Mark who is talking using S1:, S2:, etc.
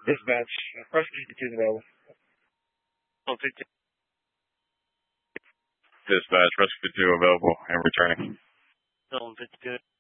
S1: Dispatch, Rescue 52 is available.
S2: Dispatch, Rescue 52 available and returning.
S3: Zone 52.